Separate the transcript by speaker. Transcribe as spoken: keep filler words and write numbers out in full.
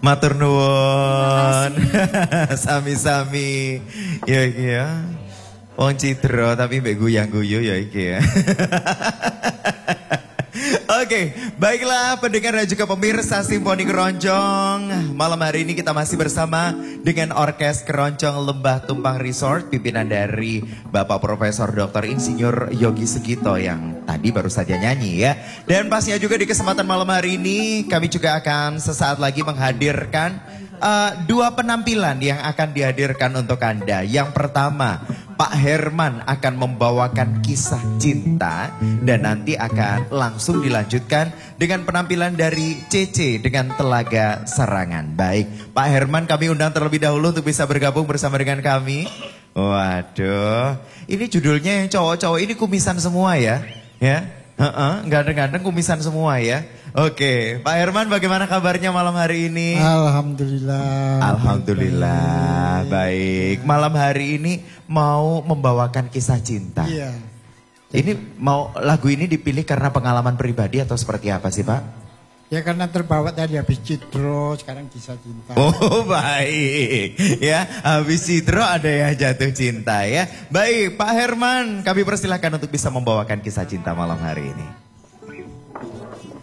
Speaker 1: Matur nuwun. Sami-sami. Ya iki ya. Wong Cidro tapi mbek guyang-guyu ya iki ya. Oke, baiklah pendengar dan juga pemirsa Simfoni Keroncong. Malam hari ini kita masih bersama dengan Orkes Keroncong Lembah Tumpang Resort, pimpinan dari Bapak Profesor Doktor Insinyur Yogi Sugito yang tadi baru saja nyanyi ya. Dan pastinya juga di kesempatan malam hari ini kami juga akan sesaat lagi menghadirkan uh, dua penampilan yang akan dihadirkan untuk Anda. Yang pertama, Pak Herman akan membawakan kisah cinta dan nanti akan langsung dilanjutkan dengan penampilan dari C C dengan Telaga Sarangan. Baik, Pak Herman kami undang terlebih dahulu untuk bisa bergabung bersama dengan kami. Waduh, ini judulnya yang cowok-cowok ini kumisan semua ya, ya, uh-uh, ganteng-ganteng kumisan semua ya. Oke, Pak Herman bagaimana kabarnya malam hari ini?
Speaker 2: Alhamdulillah.
Speaker 1: Alhamdulillah, baik. Malam hari ini mau membawakan kisah cinta.
Speaker 2: Iya.
Speaker 1: Ini mau lagu ini dipilih karena pengalaman pribadi atau seperti apa sih Pak?
Speaker 2: Ya karena terbawa tadi habis Cidro, sekarang kisah cinta.
Speaker 1: Oh baik, ya habis Cidro ada yang jatuh cinta ya. Baik Pak Herman, kami persilahkan untuk bisa membawakan kisah cinta malam hari ini.